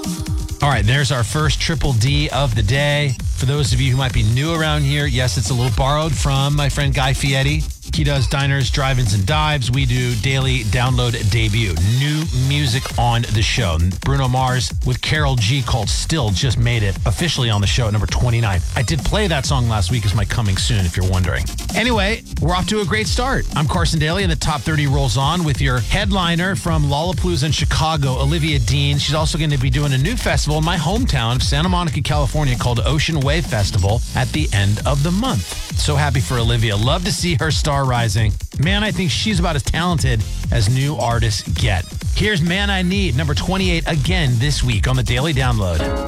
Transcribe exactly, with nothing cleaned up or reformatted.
All right, there's our first Triple D of the day. For those of you who might be new around here, yes, it's a little borrowed from my friend Guy Fieri. He does diners, drive-ins, and dives. We do daily download debut. New music on the show. Bruno Mars with Carol G called Still just made it officially on the show at number twenty-nine. I did play that song last week as my coming soon, if you're wondering. Anyway, we're off to a great start. I'm Carson Daly, and the Top thirty rolls on with your headliner from Lollapalooza in Chicago, Olivia Dean. She's also going to be doing a new festival in my hometown of Santa Monica, California, called Ocean Wave Festival at the end of the month. So happy for Olivia. Love to see her star rising. Man, I think she's about as talented as new artists get. Here's Man I Need, number twenty-eight again this week on the Daily Download.